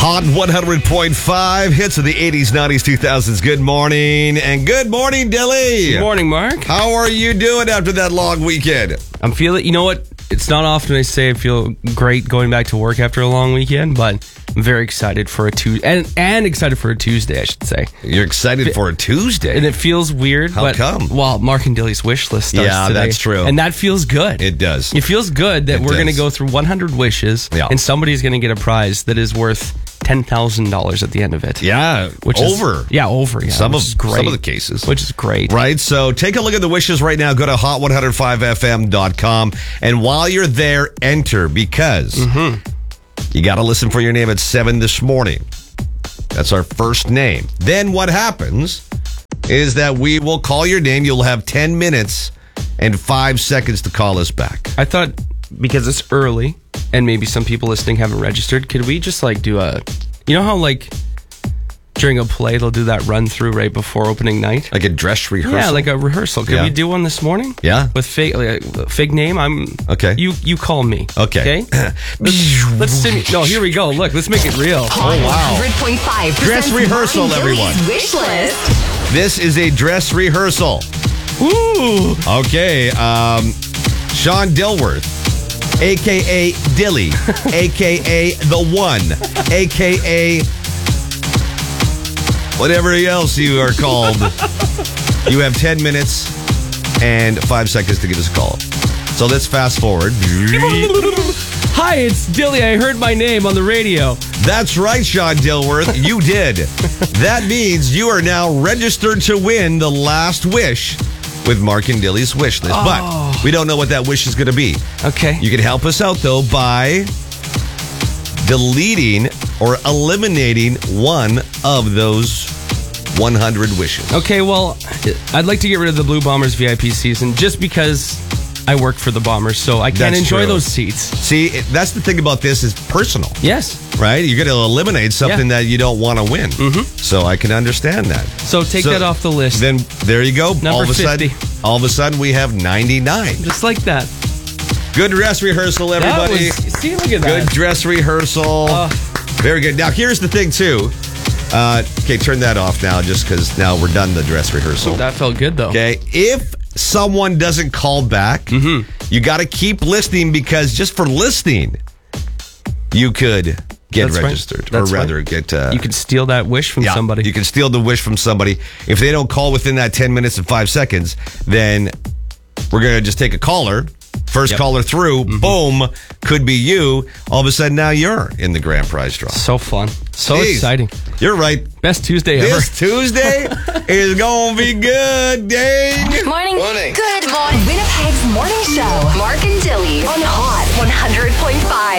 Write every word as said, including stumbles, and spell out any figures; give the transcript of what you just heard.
Hot one hundred point five, hits of the eighties, nineties, two thousands. Good morning, and good morning, Dilly. Good morning, Mark. How are you doing after that long weekend? I'm feeling, you know what? It's not often I say I feel great going back to work after a long weekend, but I'm very excited for a Tuesday, and, and excited for a Tuesday, I should say. You're excited for a Tuesday? And it feels weird. How but, come? Well, Mark and Dilly's wish list starts Yeah, today. that's true. And that feels good. It does. It feels good that It we're going to does. go through one hundred wishes, Yeah. and somebody's going to get a prize that is worth ten thousand dollars at the end of it. Yeah, Which is- over. yeah, over. Yeah, Some which of is great. some of the cases. Which is great. Right, so take a look at the wishes right now. Go to hot one oh five f m dot com. And while you're there, enter because Mm-hmm. you got to listen for your name at seven this morning. That's our first name. Then what happens is that we will call your name. You'll have ten minutes and five seconds to call us back. I thought because it's early and maybe some people listening haven't registered, could we just like do a, you know how like during a play they'll do that run through right before opening night? Like a dress rehearsal? Yeah, like a rehearsal. Could Yeah. we do one this morning? Yeah. With fake, like a fake name. I'm Okay. You you call me. Okay. Okay. let's, let's sim- No, here we go. Look, let's make it real. Oh, wow. one hundred point five Dress rehearsal, Mark and everyone. Dilly's Wish list. This is a dress rehearsal. Ooh. Okay, um, Sean Dilworth, a k a. Dilly, a k a. The One, a k a whatever else you are called. You have ten minutes and five seconds to give us a call. So let's fast forward. Hi, it's Dilly. I heard my name on the radio. That's right, Sean Dilworth. You did. That means you are now registered to win the last wish with Mark and Dilly's wish list. Oh. But we don't know what that wish is going to be. Okay. You can help us out, though, by deleting or eliminating one of those one hundred wishes. Okay, well, I'd like to get rid of the Blue Bombers V I P season just because I work for the Bombers, so I can't That's enjoy true. those seats. See, it- that's the thing about this is personal, Yes. right? You're going to eliminate something Yeah. that you don't want to win. Mm-hmm. So I can understand that. So take So that off the list. Then there you go. Number all of a fifty. sudden, all of a sudden we have ninety-nine. Just like that. Good dress rehearsal, everybody. That was, see, look at Good that. dress rehearsal. Uh. Very good. Now, here's the thing, too. Uh, okay, turn that off now, just because now we're done the dress rehearsal. That felt good, though. Okay, if someone doesn't call back, Mm-hmm. you got to keep listening because just for listening, you could get That's right. registered, That's or rather right. get. Uh, You could steal that wish from yeah, somebody. You can steal the wish from somebody. If they don't call within that ten minutes and five seconds, then we're going to just take a caller. First Yep. caller through, Mm-hmm. boom, could be you. All of a sudden, now you're in the grand prize draw. So fun. So Jeez. exciting. You're right. Best Tuesday ever. This Tuesday is going to be good, dang. Morning. Good morning. Winnipeg's morning show. Mark and Dilly on Hot one hundred point five.